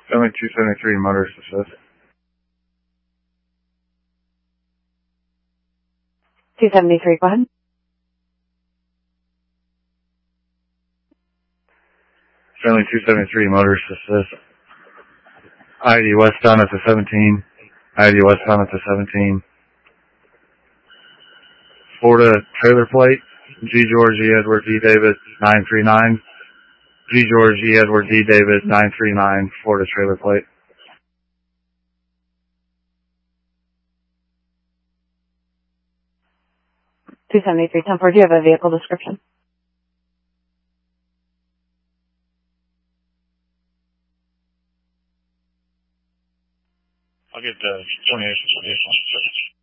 Only 273 motorist assist. 273, go ahead. Only 273 motorist assist. ID westbound at the 17. ID westbound at the 17. Florida trailer plate. G. George E. Edward D. David 939. G. George E. Edward D. David 939. Florida trailer plate. $273, 10-4, do you have a vehicle description? I'll get the 28 vehicle.